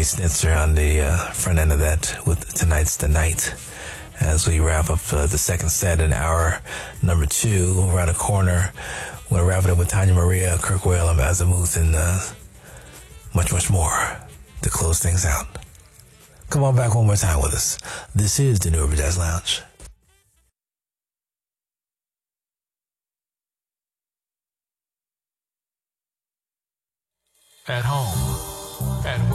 Snitzer on the front end of that with Tonight's the Night. As we wrap up the second set in hour number 2, around the corner, we're going to wrap it up with Tanya Maria, Kirk Whalum, Azimuth, and much, much more to close things out. Come on back one more time with us. This is the New Urban Jazz Lounge. At home, at work.